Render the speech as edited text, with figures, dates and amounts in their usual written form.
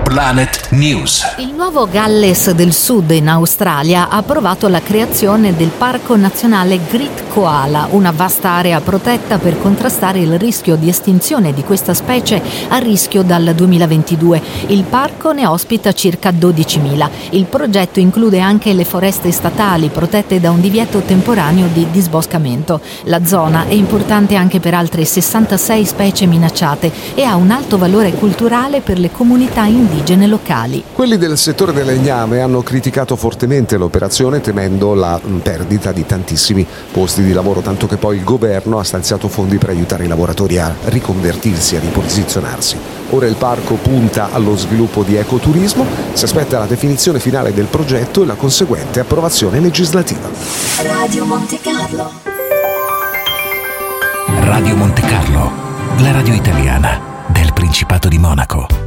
Planet News. Il nuovo Galles del Sud in Australia ha approvato la creazione del Parco Nazionale Great Koala, una vasta area protetta per contrastare il rischio di estinzione di questa specie a rischio dal 2022. Il parco ne ospita circa 12.000. Il progetto include anche le foreste statali protette da un divieto temporaneo di disboscamento. La zona è importante anche per altre 66 specie minacciate e ha un alto valore culturale per le comunità indigene locali. Quelli del settore del legname hanno criticato fortemente l'operazione, temendo la perdita di tantissimi posti di lavoro, tanto che poi il governo ha stanziato fondi per aiutare i lavoratori a riconvertirsi, a riposizionarsi. Ora il parco punta allo sviluppo di ecoturismo, si aspetta la definizione finale del progetto e la conseguente approvazione legislativa. Radio Monte Carlo. Radio Monte Carlo, la radio italiana del Principato di Monaco.